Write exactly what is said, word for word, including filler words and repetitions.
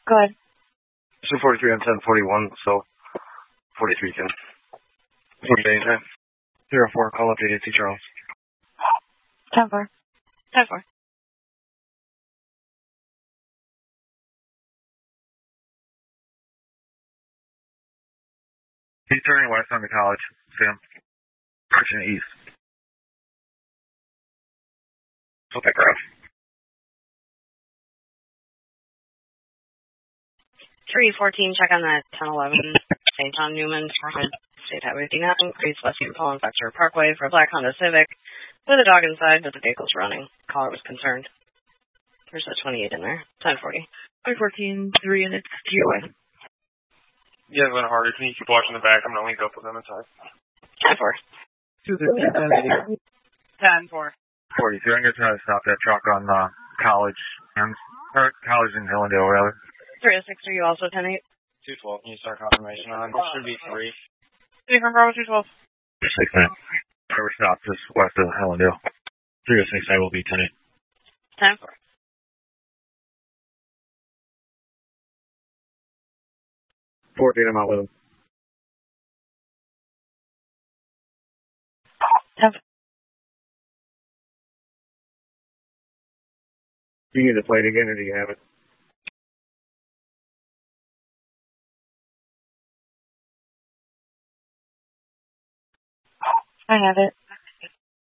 Go ahead. two forty-three on ten forty-one, so forty-three can. forty-eight, zero four, call updated to Charles. ten four. ten four. He's turning west on the college, Sam. Pushing east. Okay, ground. three fourteen, check on that ten eleven. Saint John Newman, State Highway fifty-nine, East West Saint Paul and Factor Parkway for a black Honda Civic with a dog inside, but the vehicle's running. Caller was concerned. There's a twenty-eight in there. ten forty. three fourteen, three and it's G O A. Yeah, Glenn Harder, can you keep watching the back? I'm going to link up with them inside. ten four. two thirteen, ten four. forty-two, I'm going to try to stop that truck on uh, College, and, or College in Hillendale, rather. three oh six, are you also ten eight? two twelve, can you start confirmation on? It should be three. three from Bravo, two twelve. six nine. Trevor stopped just west of Hillendale. three oh six, I will be ten eight. ten four. fourteen, I'm out with him. ten four. Do you need to play it again, or do you have it? I have it.